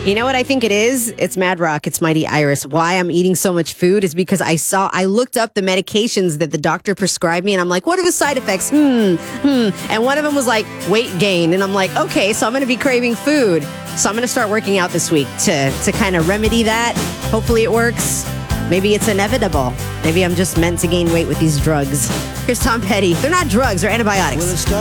You know what I think it is? It's Mad Rock. It's Mighty Iris. Why I'm eating so much food is because I looked up the medications that the doctor prescribed me, and I'm like, what are the side effects? And one of them was like weight gain. And I'm like, okay, so I'm going to be craving food. So I'm going to start working out this week to kind of remedy that. Hopefully it works. Maybe it's inevitable. Maybe I'm just meant to gain weight with these drugs. Here's Tom Petty. They're not drugs, they're antibiotics.